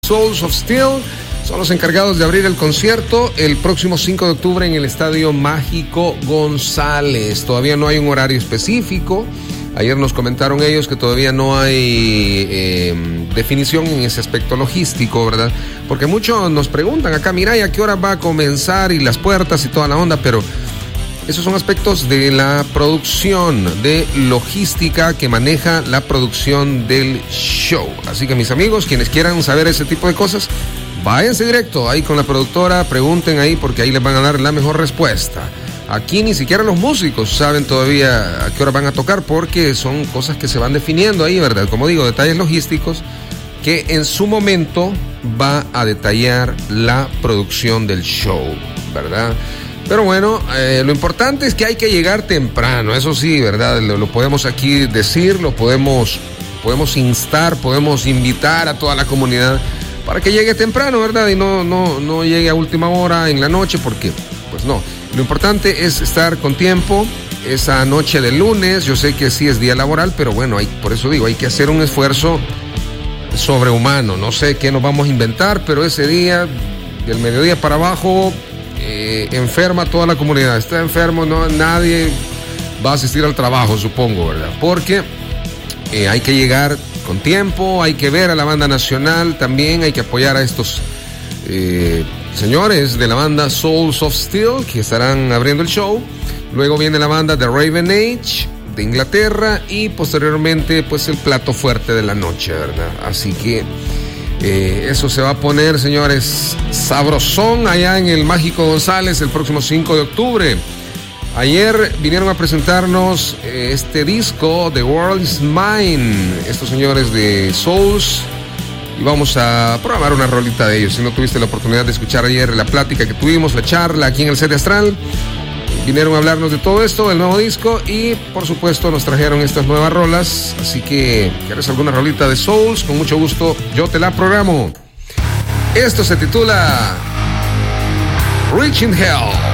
Souls of Steel son los encargados de abrir el concierto el próximo 5 de octubre en el Estadio Mágico González. Todavía no hay un horario específico. Ayer nos comentaron ellos que todavía no hay definición en ese aspecto logístico, ¿verdad? Porque muchos nos preguntan acá, mira, ¿y a qué hora va a comenzar? Y las puertas y toda la onda, pero esos son aspectos de la producción, de logística que maneja la producción del show. Así que mis amigos, quienes quieran saber ese tipo de cosas, váyanse directo ahí con la productora, pregunten ahí porque ahí les van a dar la mejor respuesta. Aquí ni siquiera los músicos saben todavía a qué hora van a tocar porque son cosas que se van definiendo ahí, ¿verdad? Como digo, detalles logísticos que en su momento va a detallar la producción del show, ¿verdad? Pero bueno, lo importante es que hay que llegar temprano, eso sí, ¿verdad? Lo podemos aquí decir, lo podemos instar, podemos invitar a toda la comunidad para que llegue temprano, ¿verdad? Y no llegue a última hora en la noche porque, pues no. Lo importante es estar con tiempo esa noche del lunes. Yo sé que sí es día laboral, pero bueno, por eso digo, hay que hacer un esfuerzo sobrehumano. No sé qué nos vamos a inventar, pero ese día, del mediodía para abajo, enferma toda la comunidad. Está enfermo, nadie va a asistir al trabajo, supongo, ¿verdad? Porque hay que llegar con tiempo, hay que ver a la banda nacional también, hay que apoyar a estos señores de la banda Souls of Steel que estarán abriendo el show. Luego viene la banda The Raven Age de Inglaterra y posteriormente pues el plato fuerte de la noche, ¿verdad? Así que eso se va a poner, señores, sabrosón allá en el Mágico González el próximo 5 de octubre. Ayer vinieron a presentarnos este disco, The World Is Mine, estos señores de Souls. Y vamos a programar una rolita de ellos. Si no tuviste la oportunidad de escuchar ayer la plática que tuvimos, la charla aquí en el set astral, vinieron a hablarnos de todo esto, del nuevo disco, y por supuesto nos trajeron estas nuevas rolas. Así que, ¿quieres alguna rolita de Souls? Con mucho gusto yo te la programo. Esto se titula Reaching Hell.